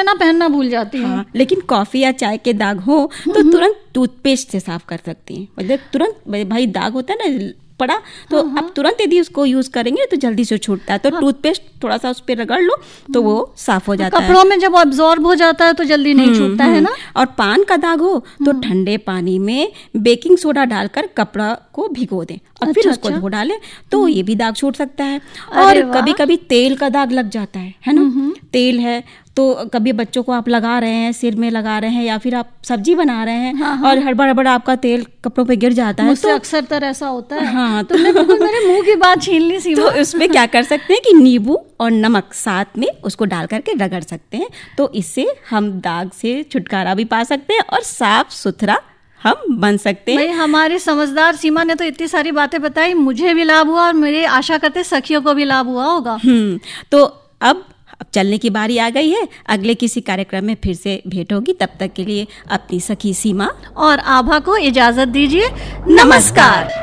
मैं ना पहनना भूल जाती हूँ। हाँ, लेकिन कॉफी या चाय के दाग हो तो तुरंत टूथपेस्ट से साफ कर सकती हैं। मतलब तुरंत भाई दाग होता है ना पड़ा तो अब तुरंत यदि उसको यूज करेंगे तो जल्दी से छूटता है, तो टूथपेस्ट थोड़ा सा उस पर रगड़ लो तो वो साफ हो जाता है। कपड़ों में जब अब्जॉर्ब हो जाता है तो जल्दी नहीं छूटता है ना। और पान का दाग हो तो ठंडे पानी में बेकिंग सोडा डालकर कपड़ा को भिगो दें और फिर उसको धो डालें तो ये भी दाग छूट सकता है। और कभी कभी तेल का दाग लग जाता है ना। तेल है तो कभी बच्चों को आप लगा रहे हैं, सिर में लगा रहे हैं या फिर आप सब्जी बना रहे हैं और हड़बड़ आपका तेल कपड़ों पे गिर जाता है। मुझसे तो अक्सर तर ऐसा होता है। हाँ, तो मेरे मुंह की बात छीन ली सीमा। तो उसमें क्या कर सकते हैं कि नींबू और नमक साथ में उसको डाल करके रगड़ सकते हैं, तो इससे हम दाग से छुटकारा भी पा सकते हैं और साफ सुथरा हम बन सकते हैं। भाई हमारी समझदार सीमा ने तो इतनी सारी बातें बताई, मुझे भी लाभ हुआ और मेरी आशा करते सखियों को भी लाभ हुआ होगा। तो अब चलने की बारी आ गई है। अगले किसी कार्यक्रम में फिर से भेंट होगी, तब तक के लिए अपनी सखी सीमा और आभा को इजाजत दीजिए। नमस्कार।